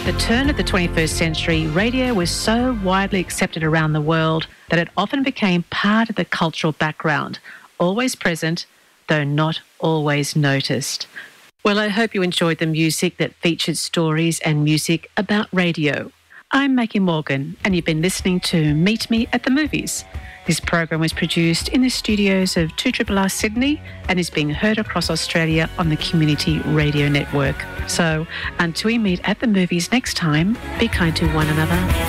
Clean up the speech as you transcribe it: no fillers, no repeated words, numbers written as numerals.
the turn of the 21st century, radio was so widely accepted around the world that it often became part of the cultural background, always present, though not always noticed. Well, I hope you enjoyed the music that featured stories and music about radio. I'm Maggie Morgan, and you've been listening to Meet Me at the Movies. This program was produced in the studios of 2RRR Sydney and is being heard across Australia on the Community Radio Network. So, until we meet at the movies next time, be kind to one another.